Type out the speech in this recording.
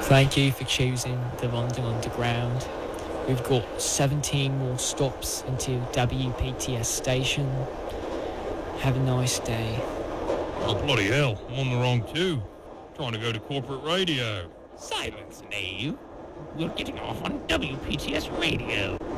Thank you for choosing the London Underground. We've got 17 more stops until WPTS station. Have a nice day. Oh, bloody hell. I'm on the wrong tube. Trying to go to corporate radio. Silence, knave. We're getting off on WPTS radio.